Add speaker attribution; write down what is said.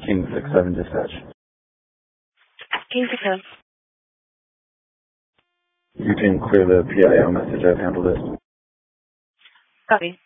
Speaker 1: King 6-7 dispatch.
Speaker 2: King 6-7.
Speaker 1: You can clear the PIO message. I've handled it.
Speaker 2: Copy.